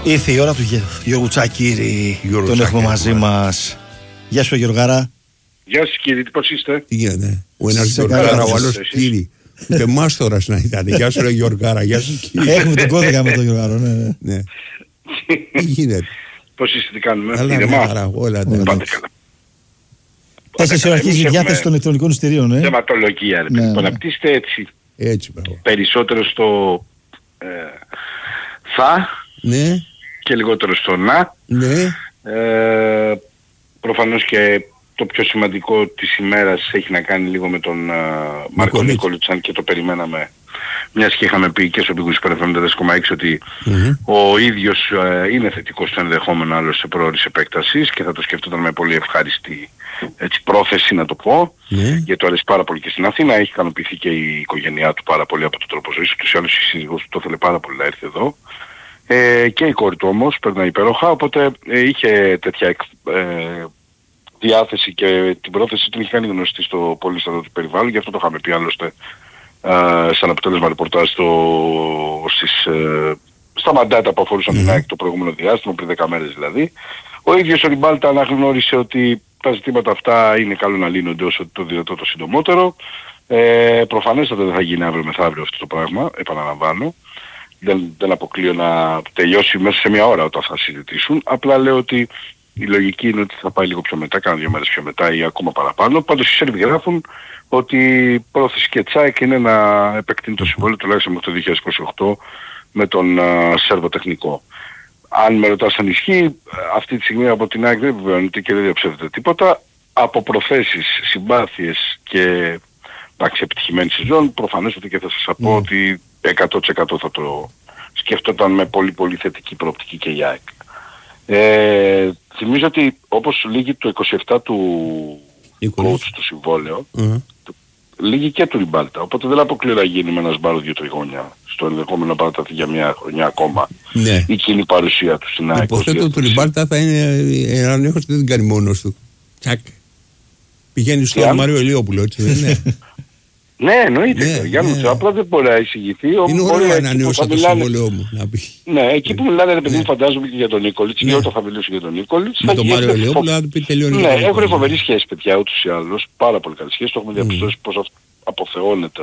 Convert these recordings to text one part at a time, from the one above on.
Ήρθε η ώρα του Γιώργου Τσακίρη. Τον έχουμε μαζί μας. Γεια σου Γιωργάρα. Γεια σας κύριε, πώς είστε? Τι γίνεται? Ο ένας Γιωργάρα, ο άλλος Κύρι. Ούτε μάστορας να ήταν. Γεια σου ρε Γιωργάρα, γεια σου Κύριε. Έχουμε την κώδικα με τον Γιωργάρο, ναι. Τι γίνεται? Πώς είστε, τι κάνουμε? Καλά, όλα πάτε καλά. 4 ώρα αρχίζει η διάθεση των ηλεκτρονικών εισιτηρίων. Θεματολογία, ρε παιδί. Αναπτύσσετε έτσι. Έτσι, περισσότερο στο θα, ναι, και λιγότερο στο να. Ναι. Προφανώς και το πιο σημαντικό της ημέρας έχει να κάνει λίγο με τον Μάρκο Νίκολιτς, αν και το περιμέναμε, μιας και είχαμε πει και στο Big Wings 70,6 ότι ο ίδιος είναι θετικός στο ενδεχόμενο άλλο σε προώρης επέκτασης και θα το σκεφτόταν με πολύ ευχάριστη πρόθεση, να το πω, γιατί το αρέσει πάρα πολύ και στην Αθήνα. Έχει ικανοποιηθεί και η οικογένειά του πάρα πολύ από τον τρόπο ζωής του, τους άλλους η σύζυγός του το ήθελε πάρα πολύ να έρθει εδώ. Και η κόρη του όμως περνάει υπέροχα, οπότε είχε τέτοια διάθεση και την πρόθεση την είχε κάνει γνωστή στο πολύστατο του περιβάλλον, γι' αυτό το είχαμε πει άλλωστε σαν αποτέλεσμα ρεπορτάζ στα μαντάτα που αφορούσαν την ΑΕΚ το προηγούμενο διάστημα, πριν 10 μέρες δηλαδή. Ο ίδιος ο Ριμπάλτα αναγνώρισε ότι τα ζητήματα αυτά είναι καλό να λύνονται όσο το δυνατό το συντομότερο. Προφανέστατα δεν θα γίνει αύριο μεθαύριο αυτό το πράγμα, επαναλαμβάνω. Δεν αποκλείω να τελειώσει μέσα σε μια ώρα όταν θα συζητήσουν. Απλά λέω ότι η λογική είναι ότι θα πάει λίγο πιο μετά, κάνα 2 μέρες πιο μετά ή ακόμα παραπάνω. Πάντως οι Σέρβοι γράφουν ότι η πρόθεση και τσάκ είναι να επεκτείνει το συμβόλαιο τουλάχιστον μέχρι το 2028 με τον Σέρβο τεχνικό. Αν με ρωτάς αν ισχύει, αυτή τη στιγμή από την ΑΕΚ δεν βεβαιώνεται και δεν διαψεύδεται τίποτα. Από προθέσεις, συμπάθειες και επιτυχημένη σεζόν, προφανώς ότι και θα σας πω ότι 100% θα το σκεφτόταν με πολύ πολύ θετική προοπτική και η ΑΕΚ. Θυμίζω ότι όπως λύγει το 27 του coach του συμβόλαιο, λύγει και του Ριμπάλτα, οπότε δεν αποκλείω να γίνει με ένα σμπάρο 2 τριγώνια στο ενδεχόμενο να παραταθεί για μια χρονιά ακόμα η κοινή παρουσία του στην ΑΕΚ. Υποθέτω ότι ο Ριμπάλτα θα είναι έναν ήχος και δεν την κάνει μόνος του. Τσακ. Πηγαίνει στο Μάριο Ηλιόπουλο, έτσι δεν είναι? Ναι, εννοείται. Γιάννη, απλά δεν μπορεί να εισηγηθεί. Είναι ωραίο να ανανεώσα το συμβόλαιό μου. Ναι, εκεί που μιλάνε ρε παιδί μου, φαντάζομαι και για τον Νίκολιτς, και όταν θα μιλήσω για τον Νίκολιτς. Με τον Μάριο Ηλιόπουλο να του πει τελειώνει. Ναι, έχουν φοβερή σχέση παιδιά ούτως ή άλλως, πάρα πολύ καλή σχέση. Το έχουμε διαπιστώσει πως αποθεώνεται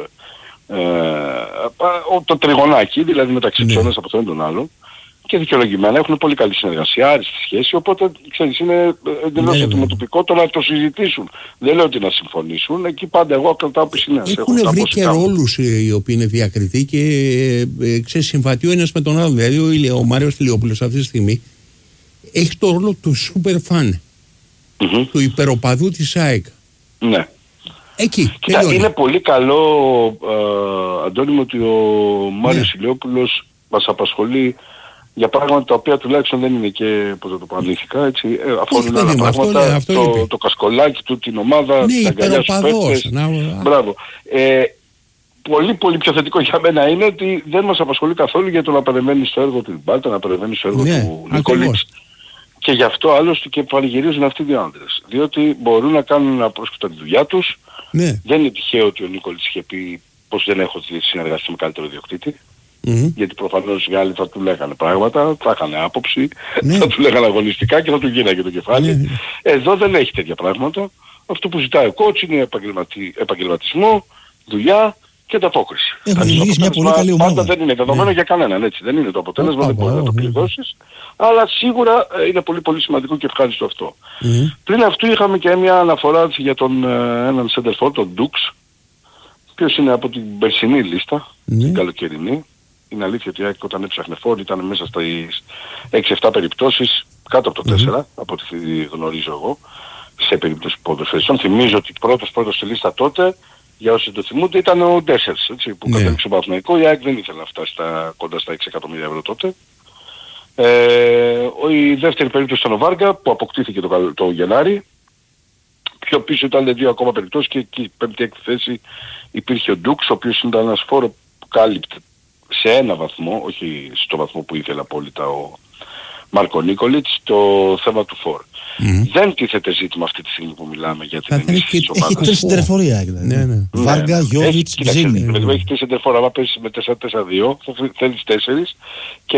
το τριγωνάκι, δηλαδή μεταξύ τους ένας αποθεώνει τον άλλον. Και δικαιολογημένα έχουν πολύ καλή συνεργασία, άριστη σχέση, οπότε ξέρεις είναι εντελώς αντιμετωπικό το να το συζητήσουν. Δεν λέω ότι να συμφωνήσουν, εκεί πάντα εγώ κρατάω πισινές. Έχουν βρει και ρόλους οι οποίοι είναι διακριτοί και ξέρεις συμβατεί ο ένας με τον άλλον. Δηλαδή ο Μάριος Ηλιόπουλος αυτή τη στιγμή έχει το ρόλο του super fan, του υπεροπαδού της ΑΕΚ. Ναι. Εκεί. Κοίτα, είναι πολύ καλό, Αντώνη μου, ότι ο Μάριος Ηλιόπουλος μας απασχολεί για πράγματα τα οποία τουλάχιστον δεν είναι και, πώς θα το πω, ανήθικα, έτσι, αφορούν άλλα πράγματα, το κασκολάκι του, την ομάδα, τα αγκαλιά στους παίκτες. Μπράβο. Πολύ πολύ πιο θετικό για μένα είναι ότι δεν μας απασχολεί καθόλου για το να παρεμβαίνει στο έργο του Ριμπάλτα, να παρεμβαίνει στο έργο του Νικολίτς. Και γι' αυτό άλλωστε και πανηγυρίζουν αυτοί οι δύο άντρες. Διότι μπορούν να κάνουν απρόσκοπτα τη δουλειά τους. Δεν είναι τυχαίο ότι ο Νίκολιτς είχε πει πως δεν έχω συνεργαστεί με καλύτερο ιδιοκτήτη. Γιατί προφανώς οι άλλοι θα του λέγανε πράγματα, θα είχαν άποψη, θα του λέγανε αγωνιστικά και θα του γίναγε το κεφάλι. Εδώ δεν έχει τέτοια πράγματα. Αυτό που ζητάει ο coach είναι επαγγελματισμό, δουλειά και ανταπόκριση. Έχουν δημιουργήσει μια πολύ καλή ομάδα. Πάντα δεν είναι δεδομένο για κανέναν, έτσι. Δεν είναι το αποτέλεσμα, δεν μπορεί να το κλειδώσεις. Αλλά σίγουρα είναι πολύ πολύ σημαντικό και ευχάριστο αυτό. Πριν αυτού είχαμε και μια αναφορά για τον έναν σεντερφόρ, τον Ντουξ, ο οποίος είναι από την περσινή λίστα, την καλοκαιρινή. Είναι αλήθεια ότι όταν έψαχνε φόρ ήταν μέσα στις 6-7 περιπτώσεις κάτω από το 4, από ό,τι γνωρίζω εγώ, σε περίπτωση ποδοσφαιριστών. Θυμίζω ότι πρώτος στη λίστα τότε, για όσοι το θυμούνται, ήταν ο Ντέσσερς, που κατέληξε στο Παναθηναϊκό. Η ΑΕΚ δεν ήθελε να φτάσει κοντά στα 6 εκατομμύρια ευρώ τότε. Η δεύτερη περίπτωση ήταν ο Βάργα, που αποκτήθηκε το Γενάρη. Πιο πίσω ήταν 2 ακόμα περιπτώσεις και εκεί η πέμπτη-έκτη θέση υπήρχε ο Ντουξ, ο οποίος ήταν ένας φόρο που κάλυπτε σε ένα βαθμό, όχι στο βαθμό που ήθελε απόλυτα ο Μάρκο Νίκολιτς, το θέμα του φόρ. Δεν τίθεται ζήτημα αυτή τη στιγμή που μιλάμε για την ενίσχυση της ομάδας. Έχει 3 σεντερφορία δηλαδή. Βάργα, Γιόβιτς, Τζίνι. Έχει 3 σεντερφορία, αλλά πέσει με 4-4-2, θα θέλεις 4